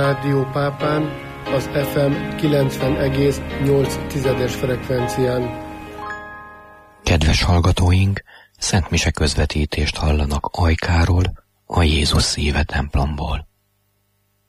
Rádió Pápán, az FM 90,8 frekvencián. Kedves hallgatóink, szentmise közvetítést hallanak Ajkáról, a Jézus Szíve templomból.